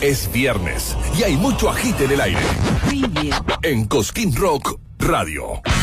Es viernes y hay mucho agite en el aire. En Cosquín Rock Radio.